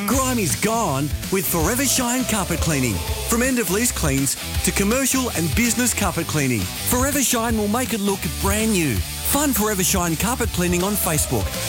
Grime is gone with Forever Shine Carpet Cleaning. From end-of-lease cleans to commercial and business carpet cleaning, Forever Shine will make it look brand new. Find Forever Shine Carpet Cleaning on Facebook